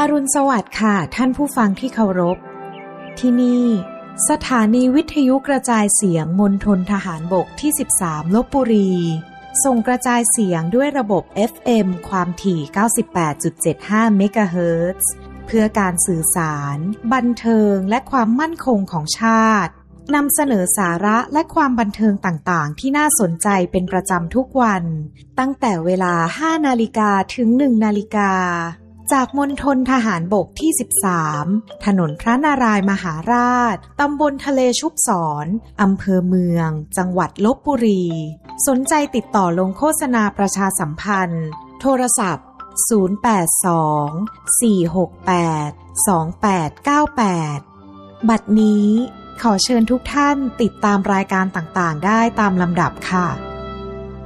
อรุณสวัสดิ์ค่ะท่านผู้ฟังที่เคารพที่นี่สถานีวิทยุกระจายเสียงมณฑลทหารบกที่13ลพบุรีส่งกระจายเสียงด้วยระบบ FM ความถี่ 98.75 เมกะเฮิรตซ์เพื่อการสื่อสารบันเทิงและความมั่นคงของชาตินำเสนอสาระและความบันเทิงต่างๆที่น่าสนใจเป็นประจำทุกวันตั้งแต่เวลา 5 นาฬิกาถึง 1 นาฬิกาจากมณฑลทหารบกที่13ถนนพระนารายณ์มหาราชตำบลทะเลชุบศรอำเภอเมืองจังหวัดลพบุรีสนใจติดต่อลงโฆษณาประชาสัมพันธ์โทรศัพท์082-468-2898บัดนี้ขอเชิญทุกท่านติดตามรายการต่างๆได้ตามลำดับค่ะ